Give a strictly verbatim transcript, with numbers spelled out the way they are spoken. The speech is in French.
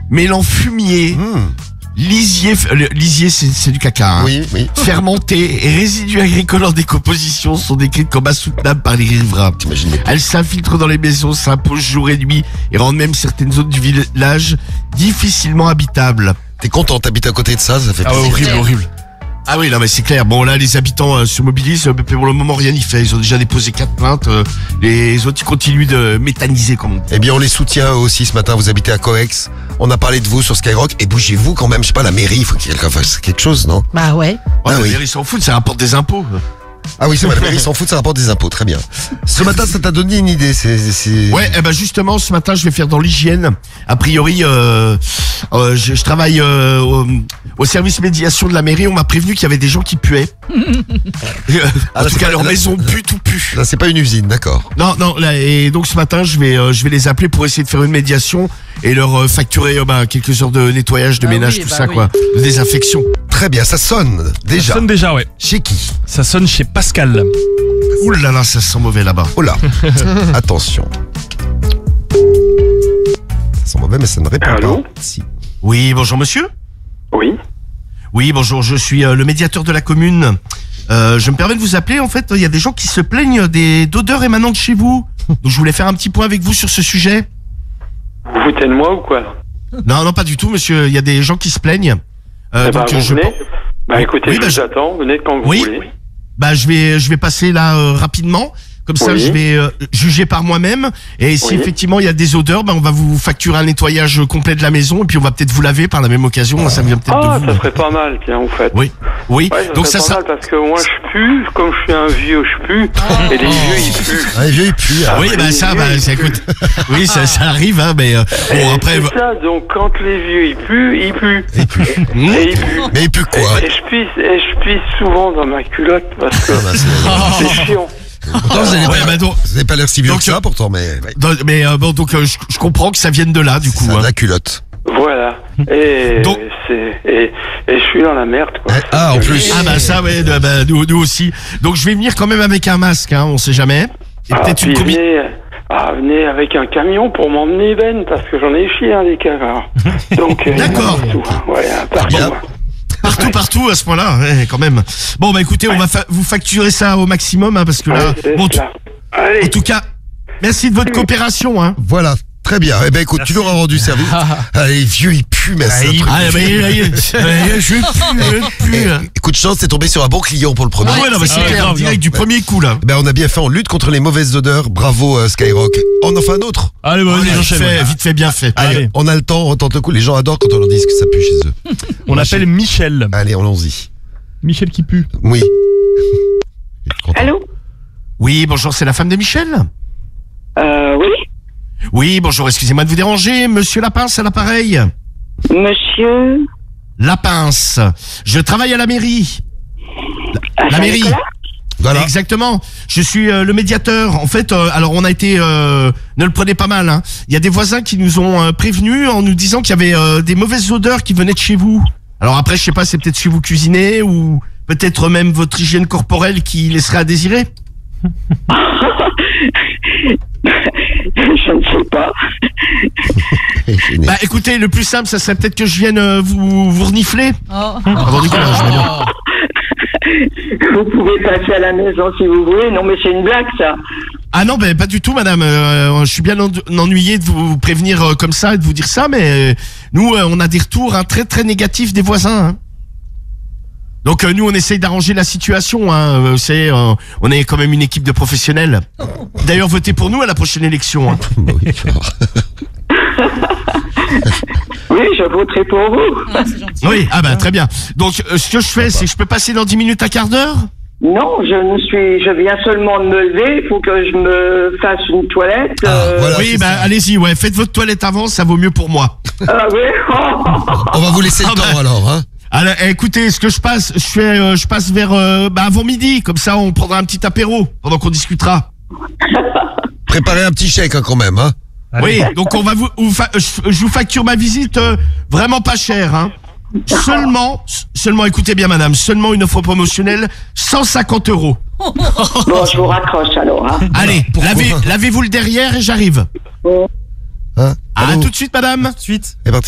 mêlant fumier, Mmh. lisier, le- lisier c'est, c'est du caca, hein, Oui, oui. fermenté et résidus agricoles en décomposition sont décrites comme insoutenables par les riverains. T'imagines les- Elles s'infiltrent dans les maisons, s'imposent jour et nuit et rendent même certaines zones du village difficilement habitables. T'es content, t'habites à côté de ça, ça fait Ah ouais, plaisir. horrible, horrible. Ah oui, non mais c'est clair. Bon là, les habitants euh, se mobilisent, euh, mais pour le moment rien n'y fait. Ils ont déjà déposé quatre plaintes. euh, les autres ils continuent de méthaniser comme on dit. Eh bien, on les soutient aussi ce matin. Vous habitez à Coex. On a parlé de vous sur Skyrock. Et bougez-vous quand même. Je sais pas, la mairie, il faut que quelqu'un fasse quelque chose, non? Bah ouais. Ouais, Ah la oui. mairie s'en fout, ça rapporte des impôts. Ah oui, c'est vrai, la mairie s'en fout, ça rapporte des impôts. Très bien. Ce matin, ça t'a donné une idée. C'est, c'est... Ouais, eh ben justement, ce matin, je vais faire dans l'hygiène. A priori, euh, euh, je, je travaille euh, au, au service médiation de la mairie. On m'a prévenu qu'il y avait des gens qui puaient. Euh, Ah, en là, tout c'est cas, pas- leur là- maison pue, tout pue. Là, c'est pas une usine, d'accord. Non, non, là, et donc ce matin, je vais, euh, je vais les appeler pour essayer de faire une médiation et leur euh, facturer euh, bah, quelques heures de nettoyage, de Ah ménage, oui, tout bah ça, oui. quoi, de désinfection. Très bien, ça sonne déjà. Ça sonne déjà, ouais. Chez qui? Ça sonne chez Pascal. Ouh là là, ça sent mauvais là-bas. Oh là. Attention. Ça sent mauvais, mais ça ne répond Allô pas. Si. Oui, bonjour monsieur. Oui. Oui, bonjour, je suis euh, le médiateur de la commune. Euh, je me permets de vous appeler, en fait, il y a des gens qui se plaignent des d'odeurs émanant de chez vous. Donc je voulais faire un petit point avec vous sur ce sujet. Vous foutez de moi ou quoi? Non, non, pas du tout, monsieur, il y a des gens qui se plaignent. Euh, Eh ben, donc vous je venez. Bah écoutez, Oui, je bah, vous je- attends, venez quand vous Oui. voulez. Bah je vais je vais passer là euh, rapidement. Comme ça, Oui. je vais euh, juger par moi-même. Et si Oui. effectivement il y a des odeurs, bah, on va vous facturer un nettoyage complet de la maison et puis on va peut-être vous laver par la même occasion. Ça vient peut-être Ah, de vous. ça serait pas mal, tiens, vous faites. Oui, oui. Ouais, ça Donc serait ça, pas ça. mal parce que moi je pue, comme je suis un vieux, je pue, et les vieux ils puent. Ah, les vieux, ils puent. ah. Oui, bah ça, bah ça, écoute. Oui, ça, ça arrive, hein. Mais euh, bon après. C'est bah, ça, donc quand les vieux ils puent, ils puent. hmm. Et ils puent. Mais ils puent quoi? Et, et je pisse, et je pisse souvent dans ma culotte parce que Ah, bah, c'est... c'est chiant. Pourtant, vous n'avez Ouais, pas, bah, donc, vous avez pas l'air si vieux donc, que ça, pourtant, mais... ouais. donc, mais euh, bon, donc euh, je, je comprends que ça vienne de là, du coup. C'est Hein. la culotte. Voilà. Et Donc- c'est et, et je suis dans la merde quoi. Eh, ah, en plus. Ah bah ça, ouais, bah, bah, nous, nous aussi. Donc je vais venir quand même avec un masque, hein. On sait jamais. Et Ah, peut-être une puis combi. venez, ah, venez avec un camion pour m'emmener Ben, parce que j'en ai chié un des cavards. Donc, euh, D'accord. partout. Ouais, partout. Bien. Partout, partout à ce point-là, ouais, quand même. Bon, bah écoutez, on va fa- vous facturer ça au maximum, hein, parce que là, Ouais, c'est bon, cela. en Allez, tout cas, merci de votre coopération, hein. Voilà, très bien. Eh ben écoute, tu leur as rendu service. Ah, les vieux, ils puent, mais c'est un truc- Ah, bah, il- il- il- je pue, je pue. Eh, écoute, chance, t'es tombé sur un bon client pour le premier. Ah ouais, non, mais c'est Ah ouais, clair, grave, direct du premier coup, là. Eh ben, on a bien fait, on lutte contre les mauvaises odeurs. Bravo, euh, Skyrock. On en fait un autre. Allez, bon, Ouais, vas-y, vite j'enchaîne. fait, vite fait, bien fait. Allez, Allez. on a le temps, on tente le coup. Les gens adorent quand on leur dit que ça pue chez eux. On appelle Michel. Allez, allons-y. Michel qui pue. Oui. Il est content. Allô? Oui, bonjour, c'est la femme de Michel. Euh, oui? Oui, bonjour, excusez-moi de vous déranger. Monsieur Lapince à l'appareil. Monsieur? Lapince. Je travaille à la mairie. La, la mairie. Voilà. Exactement. Je suis euh, le médiateur. En fait, euh, alors on a été, euh, ne le prenez pas mal, hein. Il y a des voisins qui nous ont euh, prévenus en nous disant qu'il y avait euh, des mauvaises odeurs qui venaient de chez vous. Alors après, je sais pas, c'est peut-être chez vous cuisiner ou peut-être même votre hygiène corporelle qui laisserait à désirer. Je ne sais pas. Gêné. Bah écoutez, le plus simple, ça serait peut-être que je vienne euh, vous, vous renifler. Oh. Pardon, Nicolas, je vais bien. Vous pouvez passer à la maison si vous voulez. Non, mais c'est une blague, ça. Ah non, ben pas du tout, madame. Euh, je suis bien en- ennuyé de vous prévenir euh, comme ça et de vous dire ça, mais euh, nous, euh, on a des retours hein, très très négatifs des voisins. Hein. Donc euh, nous, on essaye d'arranger la situation. Hein. Euh, c'est, euh, on est quand même une équipe de professionnels. D'ailleurs, votez pour nous à la prochaine élection. Hein. Bah oui, alors. Oui, je voterai pour vous. Ah, c'est gentil. Oui, ah ben très bien. Donc euh, ce que je fais, c'est que je peux passer dans dix minutes, un quart d'heure. Non, je ne suis, je viens seulement de me lever. Il faut que je me fasse une toilette. Ah, euh, voilà. Oui, c'est ben ça. allez-y, ouais, faites votre toilette avant, ça vaut mieux pour moi. Ah oui. On va vous laisser le Ah, temps bah. alors, hein. Alors, écoutez, ce que je passe, je fais, euh, je passe vers euh, bah, avant midi, comme ça, on prendra un petit apéro pendant qu'on discutera. Préparez un petit chèque hein, quand même, hein. Oui, donc on va vous, vous fa- je, je vous facture ma visite euh, vraiment pas cher, hein. Seulement, seulement, écoutez bien, madame, seulement une offre promotionnelle, cent cinquante euros. Bon, je vous raccroche alors. Hein. Allez, pourquoi lavez, lavez-vous le derrière et j'arrive. Hein. À Allô tout de suite, madame. Suite. C'est parti.